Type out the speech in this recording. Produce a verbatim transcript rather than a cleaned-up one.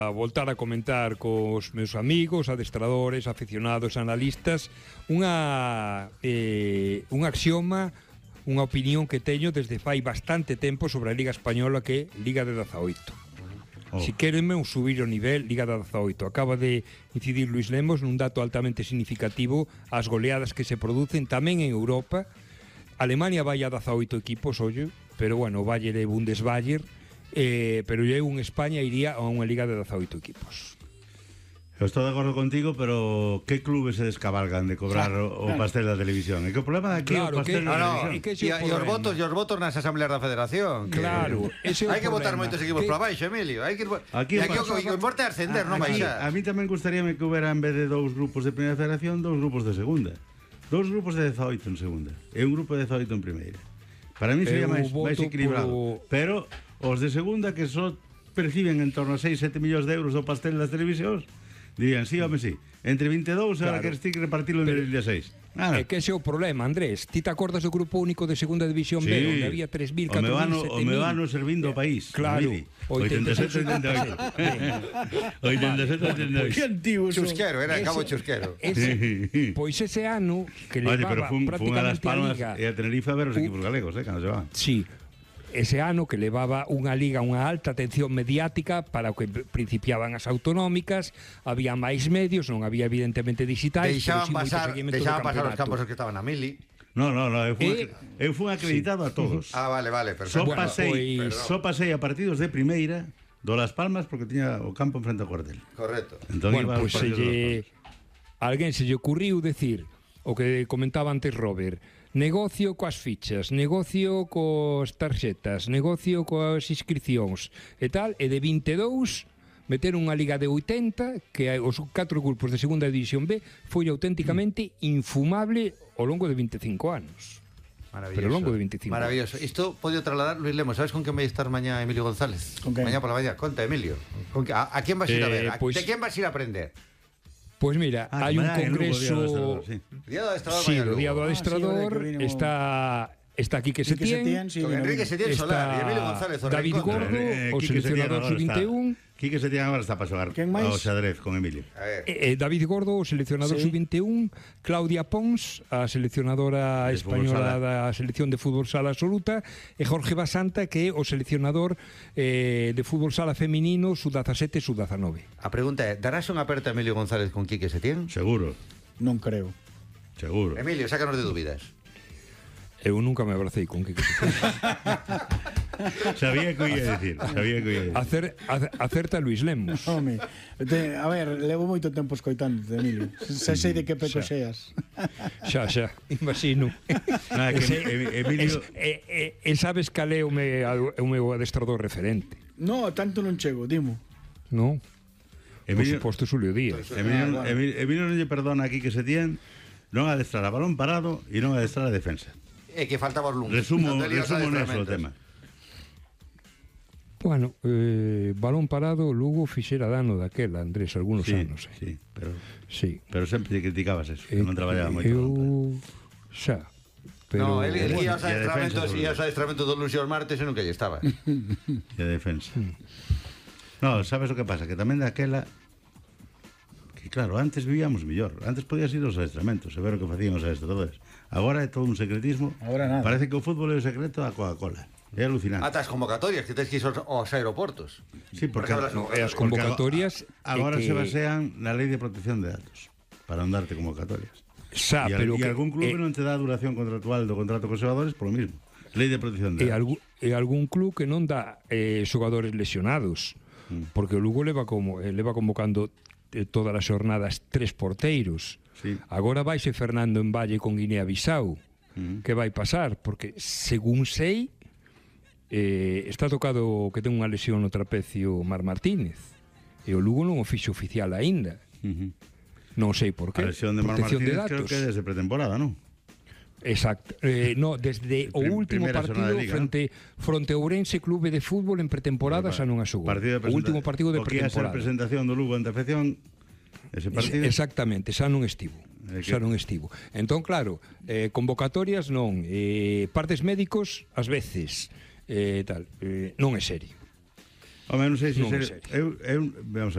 a voltar a comentar cos meus amigos, adestradores, aficionados, analistas unha eh, un axioma, unha opinión que teño desde fai bastante tempo sobre a Liga Española, que é Liga de dezaoito. Oh. Si querenme un subir o nivel, Liga de dezaoito. Acaba de incidir Luis Lemos nun dato altamente significativo, as goleadas que se producen tamén en Europa. Alemania vai a dezaoito equipos, ollo, pero bueno, Bayer e Bundesbayer, eh, pero eu en España iría a unha liga de dezaoito equipos. Eu estou de acordo contigo, pero que clubes se descabalgan de cobrar o, o pastel da televisión? É que o problema de aquí é claro, o pastel que, da no, televisión. E, e, e os votos, e os votos nas asambleas da Federación. Claro, ese é o hai que votar problema. moitos equipos que... para baixo, Emilio. Hai que ir... Aquí e aquí pasa... o que importa é ascender, non aquí, baixar. A mí tamén gustaríame que houbera, en vez de dous grupos de primeira federación, dous grupos de segunda. Dous grupos de dezaoito en segunda e un grupo de dezaoito en primeira. Para mí sería máis, máis equilibrado. Por... Pero os de segunda, que só perciben en torno a seis sete millóns de euros do pastel das televisións, dirían, sí, home, sí. Entre vinte e dous, claro. Ahora queres ti que repartilo entre dieciséis. Ah, é que ese é o problema, Andrés. Ti te acordas do grupo único de segunda división sí. B, onde había tres mil, catro mil, sete mil? O me vano servindo o país. Claro. oitenta e sete oitenta e oito. oitenta e sete oitenta e oito. Que antigo eso. Chusquero, era ese, cabo chusquero. Ese, pois ese ano que levaba Oye, pero fun, prácticamente fun a Las Palmas a Liga. E a Tenerife a ver os equipos galegos, eh, cando se van. Sí. Ese ano que levaba unha liga, unha alta atención mediática para o que principiaban as autonómicas, había máis medios, non había evidentemente digitais, deixaban pasar, deixaban pasar os campos que estaban a Mili. No, no, no, eu fui, eh, eu fui acreditado sí. a todos. Ah, vale, vale, perfecto. Só bueno, pasei, pues... só pasei a partidos de primeira do Las Palmas porque tiña o campo enfrente ao cuartel. Correcto. Entón, bueno, pois pues se lle... alguén se lle ocurriu decir o que comentaba antes Robert, negocio coas fichas, negocio coas tarxetas, negocio coas inscripcións e tal, e de vinte e dous meter unha liga de oitenta, que os catro grupos de segunda división B foi auténticamente infumable ao longo de vinte e cinco anos. Maravilloso. Pero ao longo de vinte e cinco Maravilloso. anos. Isto pode trasladar Luis Lemos. ¿Sabes con quen vai estar mañá Emilio González? ¿Con quen? Mañá por la mañá. Conta, Emilio. ¿Con que, a, ¿A quién vas a ir a ver? Eh, pues, ¿De quién vas a ir a aprender? Pois pues mira, ah, hai un mañá, congreso... Día do adestrador. Sí, o día do adestrador ah, sí, está... Está Quique Setién, sí, con Enrique Setién Solar y Emilio González David Gordo, eh, o seleccionador sub vinte e un. Quique Setién agora está para xogar ao xadrez con Emilio. Eh, eh, David Gordo, o seleccionador sí. sub vinte e un. Claudia Pons, a seleccionadora de española da selección de fútbol sala absoluta. E Jorge Basanta, que é o seleccionador eh, de fútbol sala feminino sub dezasete e sub dezenove. A pregunta é, darás unha aperta a Emilio González con Quique Setién? Seguro. Non creo. Seguro. Emilio, sácanos de dúbidas. Eu nunca me abracei con Quique Setién. Sabía que ia decir, sabía que ia decir. Acer, acerta Luis Lemos. Home, te, a ver, levo moito tempo escoitándote, Emilio. Se sei de que peco seas. Xa, xa, imagino. Nada, que Ese, Emilio... E, e, e sabes cal é o, me, o meu adestrador referente? No, tanto non chego, dimo. Non? Emilio, por suposto, Xulio Díaz. Emilio, Emilio, Emilio non lle perdona aquí que se tien non adestrar a balón parado e non adestrar a defensa. É que faltaba os lunes. Resumo, resumo neso o tema. Bueno, eh, balón parado, Lugo fixera dano daquela, Andrés, algunos sí, anos. Eh. Sí, pero, sí. pero sempre criticabas eso, que eh, non traballaba moito. Eu, xa, pero... No, el, el bueno, guía os adestramentos e os adestramentos do Luis e os martes e nunca lle estaba. E a defensa. No, sabes o que pasa? Que tamén daquela... Que claro, antes vivíamos mellor. Antes podías ir aos adestramentos e ver o que facían os adestradores. Agora é todo un secretismo. Agora nada. Parece que o fútbol é o secreto da Coca-Cola. É alucinante. Ata as convocatorias, que tens que ir aos, aos aeroportos. Sí, porque, porque no, e as convocatorias agora que... se basean na lei de protección de datos para non darte convocatorias. Xa, e, pero e que, algún clube eh, non te dá a duración contractual do contrato cos xogadores por lo mismo. Lei de protección de e, datos. algún, e algún club que non dá eh, xogadores lesionados, mm. porque o Lugo leva como eh, leva convocando eh, todas as xornadas tres porteiros. Sí. Agora vaise Fernando en Valle con Guinea-Bissau. Mm. Que vai pasar? Porque, según sei, eh, está tocado que ten unha lesión no trapecio Mar Martínez. E o Lugo non o fixo oficial aínda. Uh-huh. Non sei por qué. A lesión de Mar Protección Martínez de datos. creo que é desde pretemporada, non? Exacto. Eh, no, desde o último partido Liga, frente fronte ao Ourense Clube de Fútbol en pretemporada xa non a xogou. O último partido de pretemporada. O que ia ser presentación do Lugo ante afección, ese partido... Exactamente, xa non estivo. Xa non estivo. Entón, claro, eh, convocatorias non, eh, partes médicos ás veces, eh, tal, eh, non é serio. Home, non sei se non serio. Eu, eu, vamos a